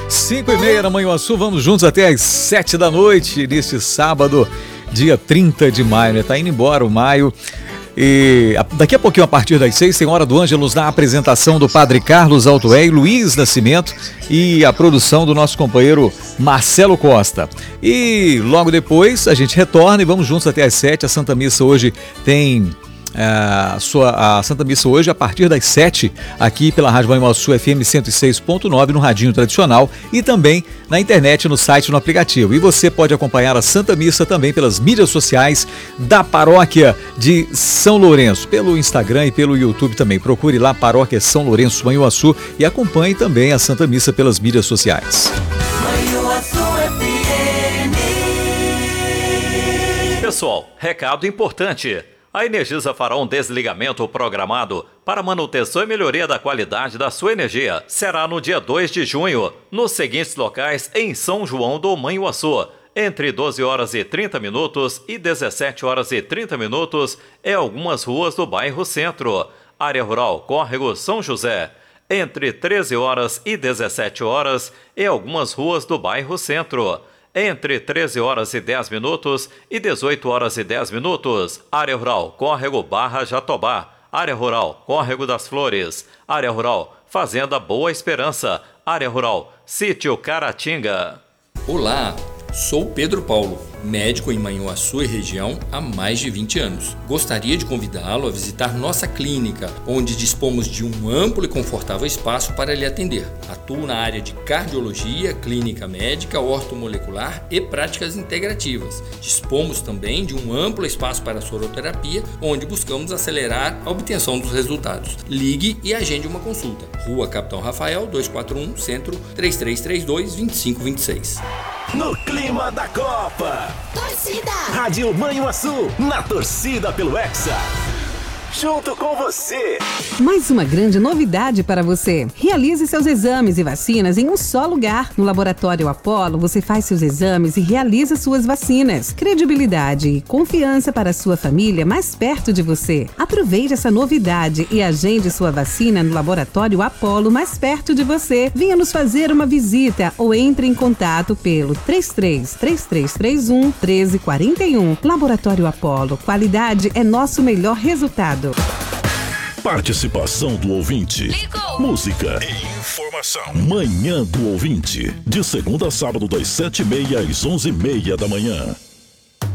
5h30 da Manhuaçu, vamos juntos até às 7 da noite, neste sábado, dia 30 de maio, né? Tá indo embora o maio. E daqui a pouquinho, a partir das 6, tem Hora do Ângelus na apresentação do Padre Carlos Altoé e Luiz Nascimento e a produção do nosso companheiro Marcelo Costa. E logo depois a gente retorna e vamos juntos até às 7. A Santa Missa hoje tem a Santa Missa hoje a partir das 7 aqui pela Rádio Manhuaçu FM 106.9 no radinho tradicional e também na internet, no site, no aplicativo. E você pode acompanhar a Santa Missa também pelas mídias sociais da Paróquia de São Lourenço, pelo Instagram e pelo YouTube também. Procure lá Paróquia São Lourenço Manhuaçu e acompanhe também a Santa Missa pelas mídias sociais. Pessoal, recado importante. A Energisa fará um desligamento programado para manutenção e melhoria da qualidade da sua energia. Será no dia 2 de junho, nos seguintes locais em São João do Manhuaçu, entre 12 horas e 30 minutos e 17 horas e 30 minutos em algumas ruas do bairro Centro. Área Rural Córrego São José, entre 13 horas e 17 horas em algumas ruas do bairro Centro. Entre 13 horas e 10 minutos e 18 horas e 10 minutos, Área Rural Córrego Barra Jatobá, Área Rural Córrego das Flores, Área Rural Fazenda Boa Esperança, Área Rural Sítio Caratinga. Olá, sou Pedro Paulo, médico em Manhuaçu e região há mais de 20 anos. Gostaria de convidá-lo a visitar nossa clínica, onde dispomos de um amplo e confortável espaço para lhe atender. Atuo na área de cardiologia, clínica médica, ortomolecular e práticas integrativas. Dispomos também de um amplo espaço para soroterapia, onde buscamos acelerar a obtenção dos resultados. Ligue e agende uma consulta. Rua Capitão Rafael, 241, Centro, 3332-2526. No clima da Copa, Torcida Rádio Manhuaçu, na torcida pelo Hexa. Junto com você. Mais uma grande novidade para você. Realize seus exames e vacinas em um só lugar. No Laboratório Apollo, você faz seus exames e realiza suas vacinas. Credibilidade e confiança para a sua família mais perto de você. Aproveite essa novidade e agende sua vacina no Laboratório Apollo mais perto de você. Venha nos fazer uma visita ou entre em contato pelo 33-3331 1341. Laboratório Apollo. Qualidade é nosso melhor resultado. Participação do ouvinte. Ligou. Música e informação. Manhã do ouvinte. De segunda a sábado, das 7h30 às 11h30 da manhã.